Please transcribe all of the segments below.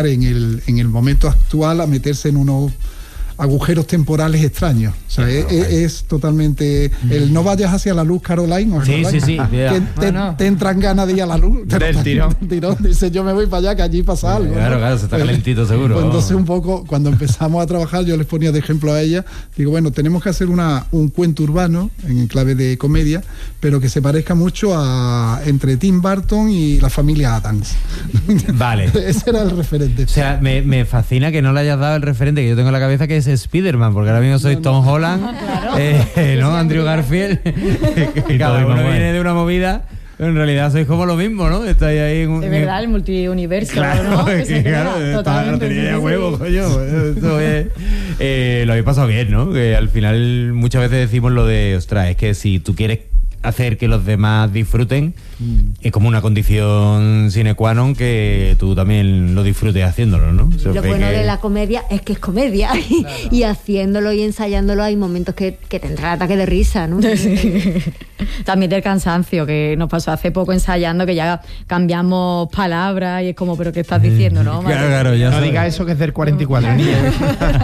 en el momento actual a meterse en unos agujeros temporales extraños. O sea, es totalmente el no vayas hacia la luz, Caroline. Sí. Te entran ganas de ir a la luz. Del tirón. Dice, yo me voy para allá, que allí pasa algo. Claro, se está calentito seguro. Pues entonces un poco, cuando empezamos a trabajar, yo les ponía de ejemplo a ella, digo, bueno, tenemos que hacer un cuento urbano, en clave de comedia, pero que se parezca mucho entre Tim Burton y la familia Addams. Vale. Ese era el referente. O sea, me fascina que no le hayas dado el referente que yo tengo en la cabeza, que es Spider-Man, porque ahora mismo soy Tom Holland, ¿no? Andrew Garfield, que cada uno viene de una movida, pero en realidad sois como lo mismo, ¿no? Estáis ahí de verdad, el multiuniverso, claro, ¿no? Claro, tenía ya huevo, coño. Esto es, lo habéis pasado bien, ¿no? Que al final muchas veces decimos lo de, ostras, es que si tú quieres hacer que los demás disfruten, es como una condición sine qua non que tú también lo disfrutes haciéndolo, ¿no? Lo bueno de la comedia es que es comedia, claro. Y haciéndolo y ensayándolo hay momentos que te entra el ataque de risa, ¿no? Sí. También del cansancio, que nos pasó hace poco ensayando, que ya cambiamos palabras y es como, ¿pero qué estás diciendo, no? Claro, ya no digas eso, que es del 44, niña.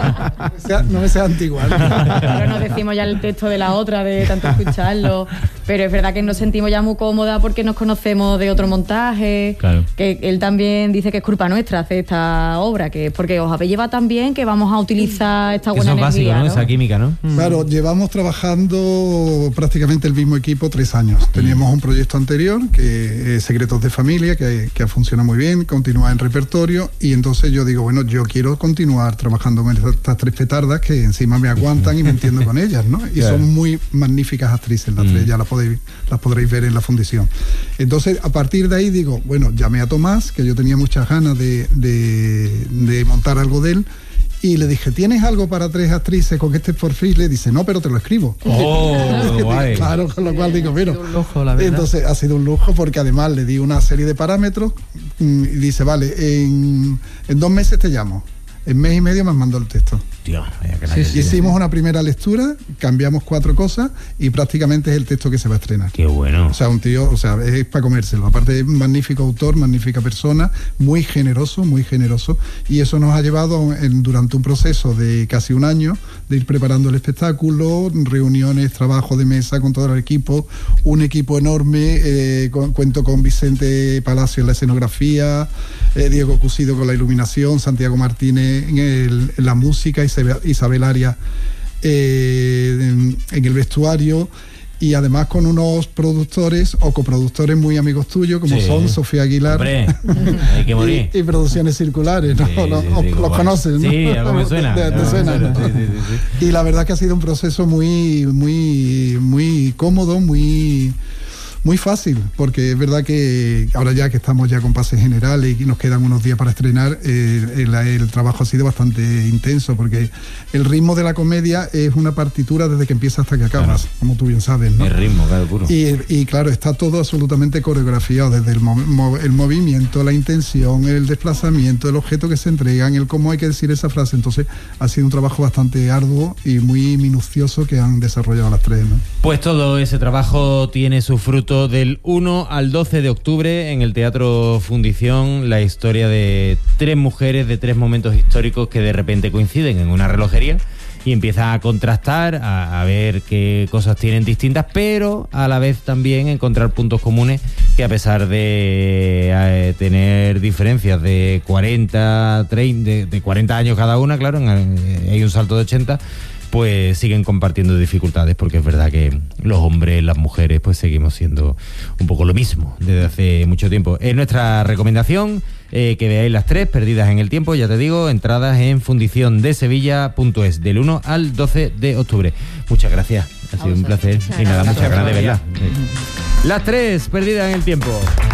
No me sea antiguo. Claro, nos decimos ya el texto de la otra, de tanto escucharlo. Pero es verdad que nos sentimos ya muy cómodas porque nos conocemos de otro montaje. Claro. Que él también dice que es culpa nuestra hacer esta obra, que es porque os habéis llevado tan bien que vamos a utilizar esta buena energía. Eso es básico, ¿no? Esa química, ¿no? Claro, llevamos trabajando prácticamente el mismo equipo 3 años. Teníamos un proyecto anterior, que es Secretos de Familia, que ha funcionado muy bien, continúa en repertorio, y entonces yo digo, bueno, yo quiero continuar trabajando con estas 3 petardas que encima me aguantan y me entiendo con ellas, ¿no? Y claro, son muy magníficas actrices las 3, ya las podréis ver en la fundición. Entonces, a partir de ahí digo, bueno, llamé a Tomás, que yo tenía muchas ganas de montar algo de él, y le dije, ¿tienes algo para 3 actrices con este perfil? Le dice, no, pero te lo escribo. Guay. Claro, con lo cual digo, mira. Un lujo, la verdad. Entonces ha sido un lujo porque además le di una serie de parámetros y dice, vale, en 2 meses te llamo. En mes y medio me mandó el texto. Tío, hicimos una primera lectura, cambiamos 4 cosas y prácticamente es el texto que se va a estrenar. Qué bueno. O sea, un tío, es para comérselo. Aparte, es un magnífico autor, magnífica persona, muy generoso, y eso nos ha llevado durante un proceso de casi un año de ir preparando el espectáculo, reuniones, trabajo de mesa con todo el equipo, un equipo enorme, cuento con Vicente Palacio en la escenografía, Diego Cusido con la iluminación, Santiago Martínez en la música, Isabel Arias en el vestuario, y además con unos productores o coproductores muy amigos tuyos, como son Sofía Aguilar. Hombre, hay que morir. y Producciones Circulares, ¿no? Los conoces, ¿no? Sí, algo me suena. ¿Te suena, ¿no? Sí. Y la verdad que ha sido un proceso muy cómodo, muy fácil, porque es verdad que ahora ya que estamos ya con pases generales y nos quedan unos días para estrenar, el trabajo ha sido bastante intenso, porque el ritmo de la comedia es una partitura desde que empieza hasta que acabas, claro, como tú bien sabes, ¿no? El ritmo, claro, puro. Y claro, está todo absolutamente coreografiado, desde el movimiento, la intención, el desplazamiento, el objeto que se entregan, el cómo hay que decir esa frase. Entonces ha sido un trabajo bastante arduo y muy minucioso que han desarrollado las 3, ¿no? Pues todo ese trabajo tiene su fruto del 1 al 12 de octubre en el Teatro Fundición, la historia de 3 mujeres de 3 momentos históricos que de repente coinciden en una relojería y empiezan a contrastar, a ver qué cosas tienen distintas, pero a la vez también encontrar puntos comunes que, a pesar de tener diferencias de 40, 30, de 40 años cada una, claro, hay un salto de 80, pues siguen compartiendo dificultades, porque es verdad que los hombres, las mujeres, pues seguimos siendo un poco lo mismo desde hace mucho tiempo. Es nuestra recomendación, que veáis las 3, Perdidas en el Tiempo, ya te digo, entradas en fundiciondesevilla.es, del 1 al 12 de octubre. Muchas gracias, ha sido un placer y nada, muchas ganas de verla. Las 3, Perdidas en el Tiempo.